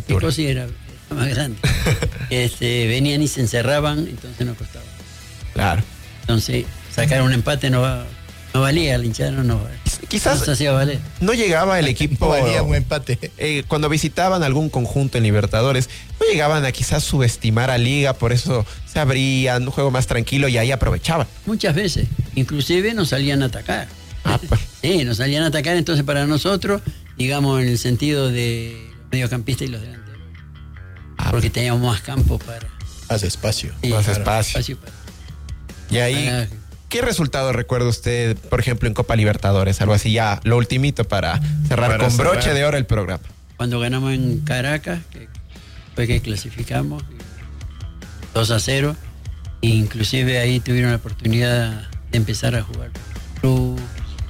Ticosi era más grande. Venían y se encerraban, entonces no costaba. Claro. Entonces, sacar un empate no valía, el hinchada no Quizás se hacía valer. No llegaba el equipo. No valía un empate. Cuando visitaban algún conjunto en Libertadores, no llegaban a quizás subestimar a Liga, por eso se abrían, un juego más tranquilo y ahí aprovechaban. Muchas veces, inclusive nos salían a atacar. Pues. Sí, nos salían a atacar, entonces para nosotros, digamos en el sentido de los mediocampistas y los delanteros. Porque teníamos más campo para... Más espacio. Sí, más claro, espacio. Y ahí, ¿qué resultado recuerda usted, por ejemplo, en Copa Libertadores? Algo así, ya lo ultimito para cerrar con broche de oro el programa. Cuando ganamos en Caracas, que fue que clasificamos, 2-0, e inclusive ahí tuvieron la oportunidad de empezar a jugar club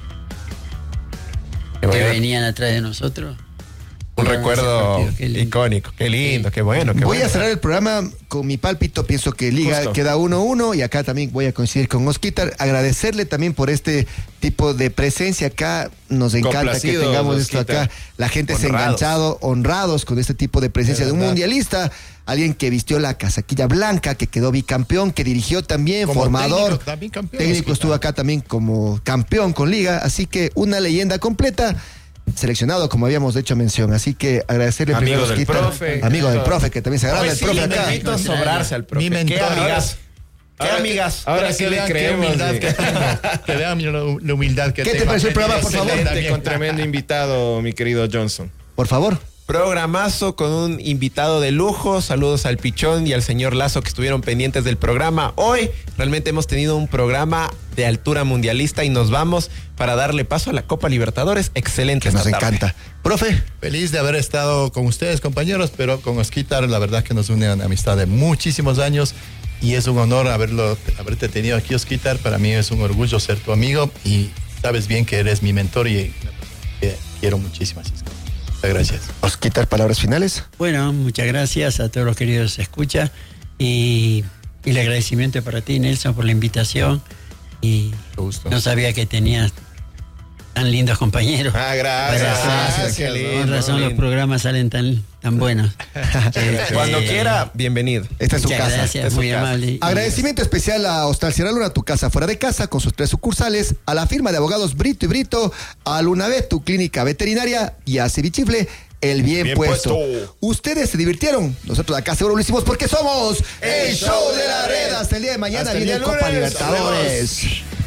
que venían atrás de nosotros. Un recuerdo icónico. Qué lindo, qué bueno. Voy a cerrar el programa con mi pálpito. Pienso que Liga Justo. queda 1-1 y acá también voy a coincidir con Osquitar. Agradecerle también por este tipo de presencia acá. Nos encanta que tengamos esto acá. La gente se ha enganchado, honrados con este tipo de presencia de un mundialista. Alguien que vistió la casaquilla blanca, que quedó bicampeón, que dirigió también, como formador. Técnico estuvo acá también como campeón con Liga. Así que una leyenda completa. Seleccionado, como habíamos hecho mención. Así que agradecerle amigo primero del profe. Amigo del profe, que también se agrada el profe acá. Necesito sobrarse al profe. Mi Qué amigas. Qué amigas. Ahora sí le creemos. Que vean la humildad que ¿Qué tengo. te pareció el programa, por favor? Excelente, con tremendo invitado, mi querido Johnson. Por favor. Programazo con un invitado de lujo. Saludos al Pichón y al señor Lazo que estuvieron pendientes del programa. Hoy realmente hemos tenido un programa de altura mundialista y nos vamos para darle paso a la Copa Libertadores. Excelente. Que nos encanta. Profe. Feliz de haber estado con ustedes, compañeros, pero con Osquitar, la verdad que nos une una amistad de muchísimos años y es un honor haberte tenido aquí, Osquitar. Para mí es un orgullo ser tu amigo y sabes bien que eres mi mentor y que quiero muchísimo. Así es que muchas gracias. Osquitar, palabras finales. Bueno, muchas gracias a todos los queridos escucha y el agradecimiento para ti, Nelson, por la invitación. Y no sabía que tenías tan lindos compañeros. Gracias. Qué lindo. Con razón los programas salen tan buenos. Cuando quiera, bienvenido. Esta es su Muchas casa. gracias, muy amable. Agradecimiento especial a Hostal Sierra Luna, tu casa fuera de casa, con sus 3 sucursales, a la firma de abogados Brito y Brito, a Lunavét, tu clínica veterinaria, y a Cevichifle, el bien puesto. Ustedes se divirtieron, nosotros acá seguro lo hicimos porque somos el show de la red. Hasta el día de mañana viene Copa Libertadores.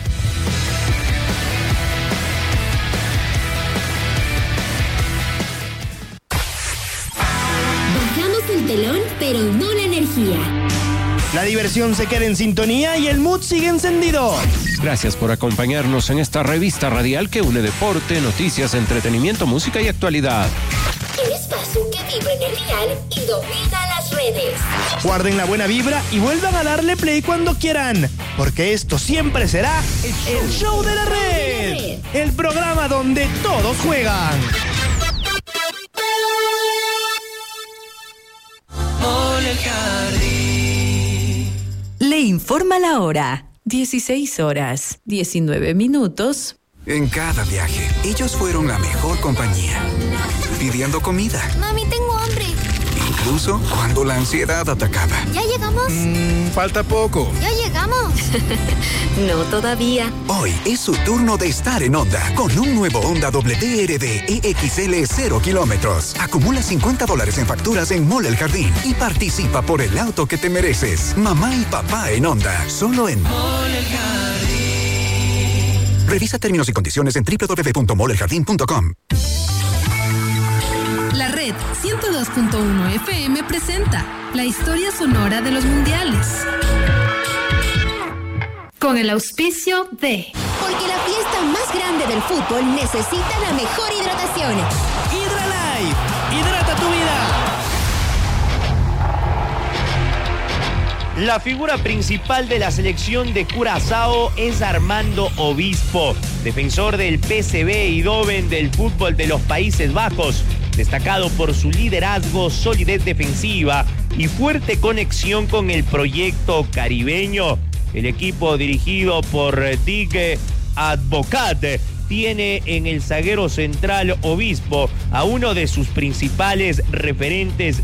Bajamos el telón, pero no la energía. La diversión se queda en sintonía y el mood sigue encendido. Gracias por acompañarnos en esta revista radial que une deporte, noticias, entretenimiento, música y actualidad. El espacio que vibra en el dial y domina las redes. Guarden la buena vibra y vuelvan a darle play cuando quieran, porque esto siempre será el show de la red. El programa donde todos juegan. Le informa la hora. 16 horas, 19 minutos. En cada viaje, ellos fueron la mejor compañía. Pidiendo comida. Mami, tengo hambre. Incluso cuando la ansiedad atacaba. ¿Ya llegamos? Falta poco. Ya llegamos. No todavía. Hoy es su turno de estar en Honda con un nuevo Honda WRD EXL 0 kilómetros. Acumula $50 en facturas en Mall El Jardín y participa por el auto que te mereces. Mamá y papá en Honda. Solo en Mall El Jardín. Revisa términos y condiciones en www.molleljardin.com. La Red 102.1 FM presenta la historia sonora de los mundiales. Con el auspicio de... Porque la fiesta más grande del fútbol necesita la mejor hidratación. Hidralife, hidrata tu vida. La figura principal de la selección de Curazao es Armando Obispo, defensor del PSV Eindhoven del fútbol de los Países Bajos, destacado por su liderazgo, solidez defensiva y fuerte conexión con el proyecto caribeño. El equipo dirigido por Dick Advocat tiene en el zaguero central Obispo a uno de sus principales referentes